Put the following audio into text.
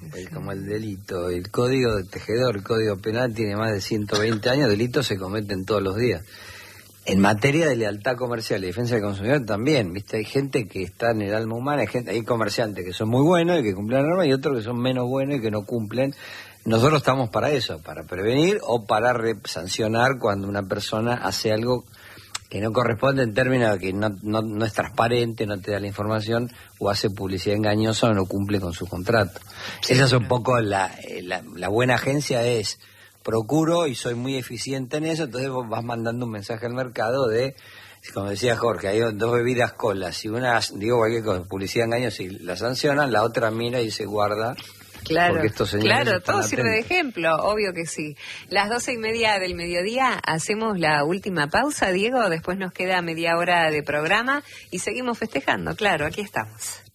como el delito. El código de tejedor, el código penal tiene más de 120 años, delitos se cometen todos los días. En materia de lealtad comercial y defensa del consumidor también, ¿viste? Hay gente que está en el alma humana, hay comerciantes que son muy buenos y que cumplen la norma y otros que son menos buenos y que no cumplen. Nosotros estamos para eso, para prevenir o para sancionar cuando una persona hace algo que no corresponde en términos de que no es transparente, no te da la información o hace publicidad engañosa o no cumple con su contrato. Sí, esa es un poco la buena agencia es... procuro y soy muy eficiente en eso, entonces vos vas mandando un mensaje al mercado de, como decía Jorge, hay dos bebidas colas, si una, digo cualquier cosa, publicidad engañosa, si la sancionan, la otra mira y se guarda. Claro, porque estos señores claro, todo atentos. sirve de ejemplo, obvio que sí. Las 12:30 del mediodía, hacemos la última pausa, Diego, después nos queda media hora de programa y seguimos festejando, claro, aquí estamos.